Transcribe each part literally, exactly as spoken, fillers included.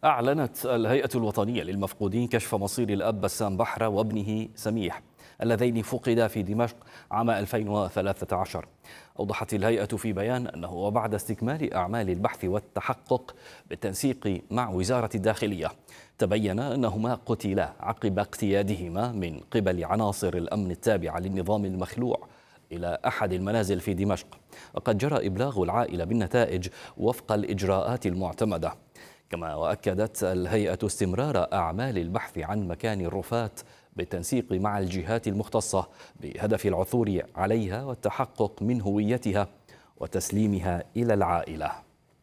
أعلنت الهيئة الوطنية للمفقودين كشف مصير الأب بسام بحرة وابنه سميح اللذين فقدا في دمشق عام ألفين وثلاثة عشر. أوضحت الهيئة في بيان أنه وبعد استكمال أعمال البحث والتحقق بالتنسيق مع وزارة الداخلية تبين أنهما قتلا عقب اقتيادهما من قبل عناصر الأمن التابعة للنظام المخلوع إلى أحد المنازل في دمشق، وقد جرى إبلاغ العائلة بالنتائج وفق الإجراءات المعتمدة. كما وأكدت الهيئة استمرار أعمال البحث عن مكان الرفاة بالتنسيق مع الجهات المختصة بهدف العثور عليها والتحقق من هويتها وتسليمها إلى العائلة.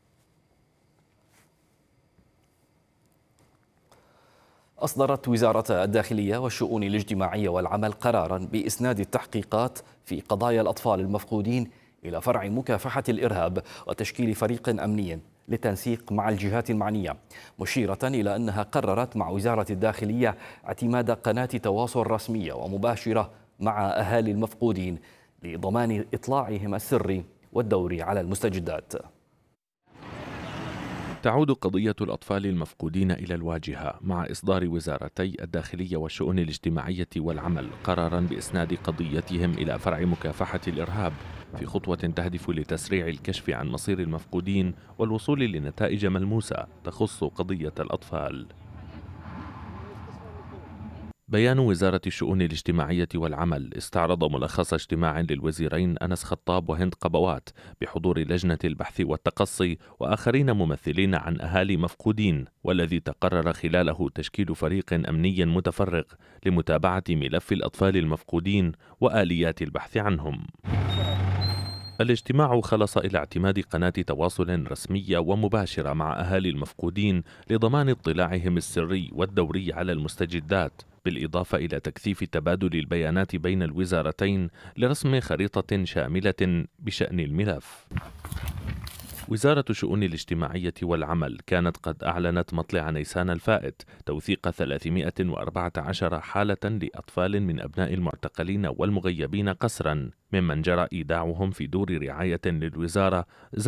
أصدرت وزارة الداخلية والشؤون الاجتماعية والعمل قراراً بإسناد التحقيقات في قضايا الأطفال المفقودين إلى فرع مكافحة الإرهاب وتشكيل فريق أمني للتنسيق مع الجهات المعنية، مشيرة إلى أنها قررت مع وزارة الداخلية اعتماد قناة تواصل رسمية ومباشرة مع أهالي المفقودين لضمان إطلاعهم السري والدوري على المستجدات. تعود قضية الأطفال المفقودين إلى الواجهة مع إصدار وزارتي الداخلية والشؤون الاجتماعية والعمل قراراً بإسناد قضيتهم إلى فرع مكافحة الإرهاب في خطوة تهدف لتسريع الكشف عن مصير المفقودين والوصول لنتائج ملموسة تخص قضية الأطفال. بيان وزارة الشؤون الاجتماعية والعمل استعرض ملخص اجتماع للوزيرين أنس خطاب وهند قبوات بحضور لجنة البحث والتقصي وآخرين ممثلين عن أهالي مفقودين، والذي تقرر خلاله تشكيل فريق أمني متفرغ لمتابعة ملف الأطفال المفقودين وآليات البحث عنهم. الاجتماع خلص إلى اعتماد قناة تواصل رسمية ومباشرة مع أهالي المفقودين لضمان اطلاعهم السري والدوري على المستجدات، بالإضافة إلى تكثيف تبادل البيانات بين الوزارتين لرسم خريطة شاملة بشأن الملف. وزارة الشؤون الاجتماعية والعمل كانت قد أعلنت مطلع نيسان الفائت توثيق ثلاثمائة وأربعة عشر حالة لأطفال من أبناء المعتقلين والمغيبين قسرا ممن جرى إيداعهم في دور رعاية للوزارة